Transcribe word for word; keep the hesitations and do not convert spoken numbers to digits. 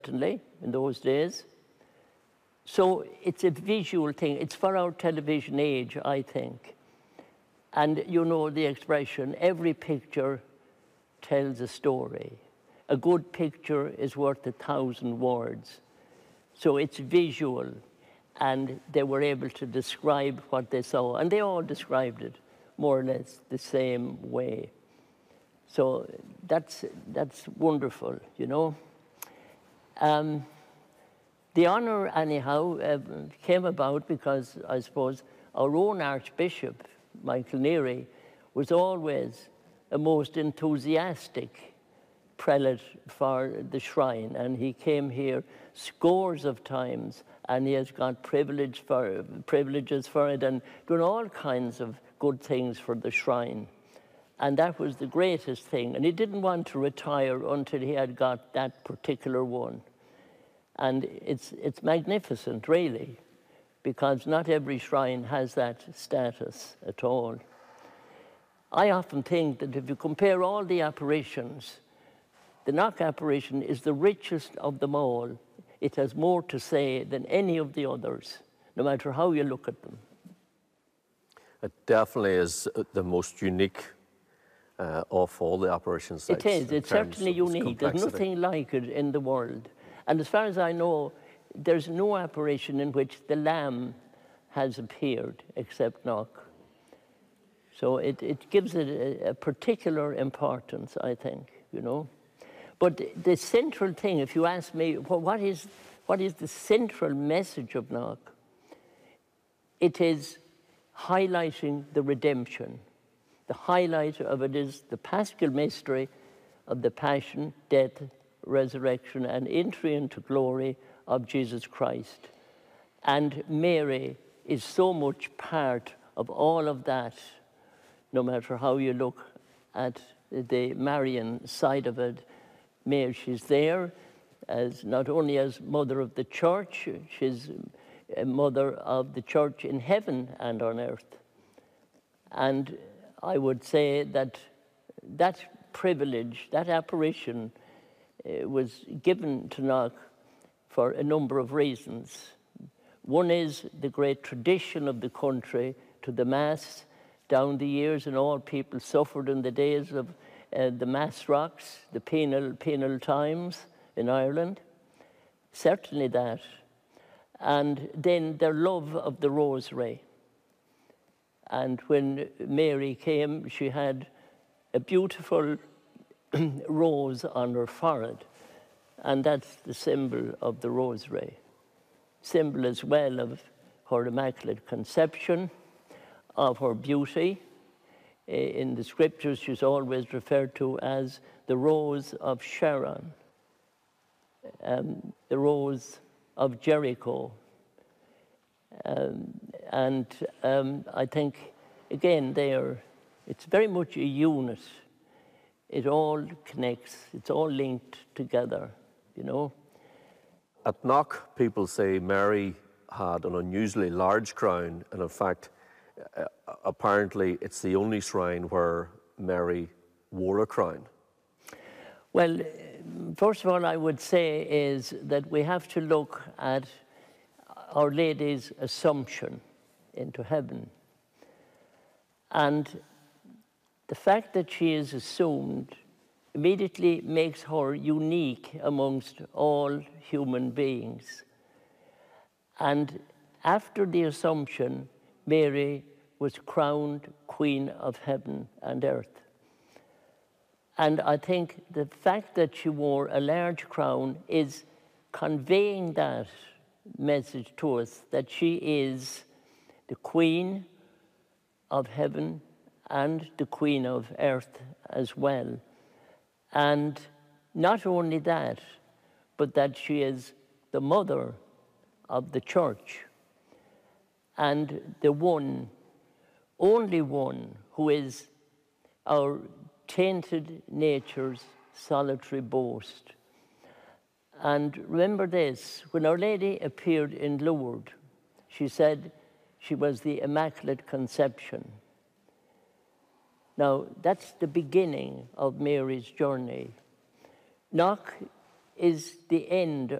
certainly, in those days. So it's a visual thing. It's for our television age, I think. And you know the expression, every picture tells a story. A good picture is worth a thousand words. So it's visual, and they were able to describe what they saw. And they all described it more or less the same way. So that's, that's wonderful, you know. Um, the honor, anyhow, uh, came about because, I suppose, our own Archbishop, Michael Neary, was always a most enthusiastic prelate for the shrine, and he came here scores of times, and he has got privilege for, privileges for it and done all kinds of good things for the shrine. And that was the greatest thing. And he didn't want to retire until he had got that particular one. And it's, it's magnificent, really, because not every shrine has that status at all. I often think that if you compare all the apparitions, the Knock apparition is the richest of them all. It has more to say than any of the others, no matter how you look at them. It definitely is the most unique uh, of all the apparition sites. It is. It's certainly unique. There's nothing like it in the world. And as far as I know, there's no apparition in which the Lamb has appeared except Knock. So it, it gives it a, a particular importance, I think, you know. But the central thing, if you ask me, well, what is, what is the central message of Knock? It is highlighting the redemption. The highlight of it is the Paschal mystery of the passion, death, resurrection, and entry into glory of Jesus Christ. And Mary is so much part of all of that, no matter how you look at the Marian side of it. Mary, she's there as not only as mother of the church, she's a mother of the church in heaven and on earth. And I would say that that privilege, that apparition, uh, was given to Knock for a number of reasons. One is the great tradition of the country to the Mass down the years, and all people suffered in the days of uh, the Mass rocks, the penal, penal times in Ireland. Certainly that. And then their love of the rosary. And when Mary came, she had a beautiful rose on her forehead, and that's the symbol of the rosary. Symbol as well of her Immaculate Conception, of her beauty. In the scriptures, she's always referred to as the Rose of Sharon, um, the Rose of Jericho. Um, and um, I think, again, they are, it's very much a unit. It all connects, it's all linked together, you know. At Knock, people say Mary had an unusually large crown, and in fact, uh, apparently it's the only shrine where Mary wore a crown. Well, first of all, I would say is that we have to look at Our Lady's Assumption into heaven. And the fact that she is assumed immediately makes her unique amongst all human beings. And after the Assumption, Mary was crowned Queen of Heaven and Earth. And I think the fact that she wore a large crown is conveying that message to us, that she is the Queen of Heaven and the Queen of Earth as well. And not only that, but that she is the mother of the church and the one, only one, who is our tainted nature's solitary boast. And remember this, when Our Lady appeared in Lourdes, she said she was the Immaculate Conception. Now, that's the beginning of Mary's journey. Knock is the end